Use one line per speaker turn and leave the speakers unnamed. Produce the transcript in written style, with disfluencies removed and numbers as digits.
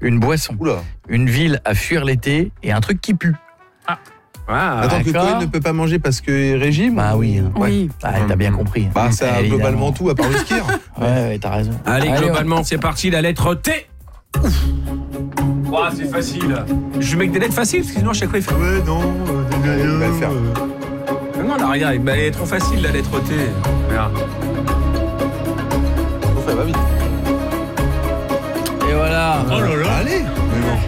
une boisson,
Oula.
une ville à fuir l'été et un truc qui pue.
Attends, que
d'accord.
Cohen ne peut pas manger parce que régime.
Bah oui.
Ouais.
Oui.
Ah, t'as bien compris.
Bah, c'est
Évidemment.
globalement tout à part le skier.
Ouais, t'as raison.
Allez, globalement, c'est parti, la lettre T. C'est facile. Je mets que des lettres faciles, parce que sinon, à chaque fois, il fait ouais, non.
Il va le faire.
Non, là, regarde, elle est trop facile, la lettre T. Regarde.
Ça va vite.
Et voilà.
Oh là là.
Allez.